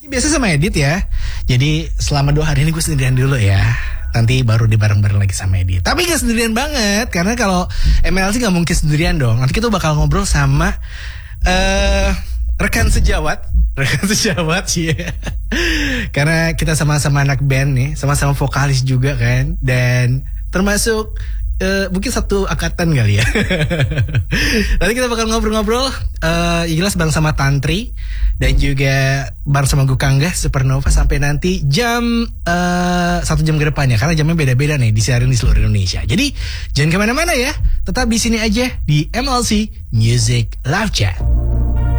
Biasa sama Edit ya. Jadi selama 2 hari ini gue sendirian dulu ya. Nanti baru bareng-bareng lagi sama Edit. Tapi gak sendirian banget. Karena kalau MLC gak mungkin sendirian dong. Nanti kita bakal ngobrol sama rekan sejawat. Rekan sejawat sih ya. Karena kita sama-sama anak band nih. Sama-sama vokalis juga kan. Dan termasuk mungkin satu angkatan kali ya. Nanti kita bakal ngobrol-ngobrol jelas bareng sama Tantri. Dan juga bareng sama gue Kangga Supernova. Sampai nanti jam 1 jam ke depannya. Karena jamnya beda-beda nih, disiarin di seluruh Indonesia. Jadi jangan kemana-mana ya. Tetap di sini aja di MLC Music Live Chat.